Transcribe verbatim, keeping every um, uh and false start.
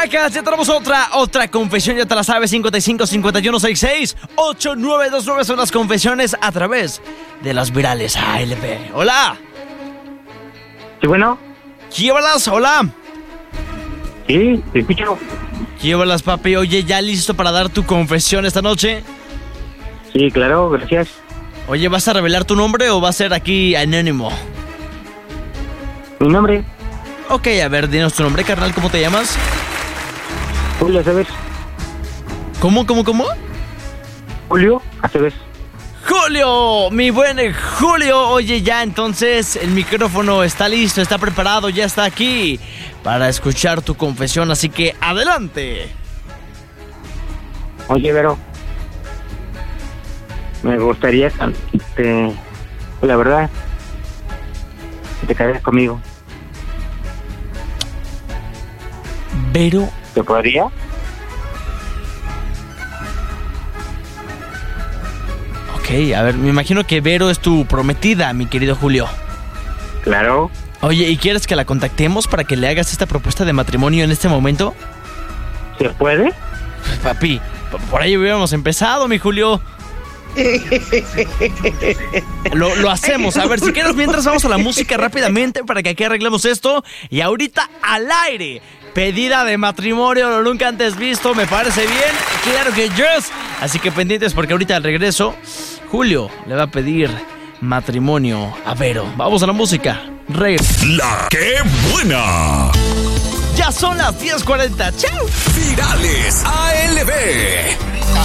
maracas, ya tenemos otra, otra confesión, ya te la sabes. Cincuenta y cinco, cincuenta y uno, sesenta y seis, ochenta y nueve veintinueve son las confesiones a través de las virales A L B. Hola. Sí, bueno. Llévalas, hola. Sí, te escucho. Llévalas, papi. Oye, ¿ya listo para dar tu confesión esta noche? Sí, claro, gracias. Oye, ¿vas a revelar tu nombre o va a ser aquí anónimo? Mi nombre. Ok, a ver, dinos tu nombre, carnal, ¿cómo te llamas? Julio Aceves. ¿Cómo, cómo, cómo? Julio Aceves. Julio, mi buen Julio. Oye, ya entonces el micrófono está listo, está preparado, ya está aquí para escuchar tu confesión, así que adelante. Oye, Vero, me gustaría que te, la verdad, que te quedaras conmigo. Vero. ¿Te podría? Ok, a ver, me imagino que Vero es tu prometida, mi querido Julio. Claro. Oye, ¿y quieres que la contactemos para que le hagas esta propuesta de matrimonio en este momento? ¿Se puede? Papi, por ahí hubiéramos empezado, mi Julio. Lo, lo hacemos. A ver, si quieres, mientras vamos a la música rápidamente para que aquí arreglemos esto. Y ahorita al aire, pedida de matrimonio, lo nunca antes visto. Me parece bien, claro que yes. Así que pendientes porque ahorita al regreso Julio le va a pedir matrimonio a Vero. Vamos a la música. Rey. La que buena. Ya son las diez cuarenta. ¡Chao! Virales A L B.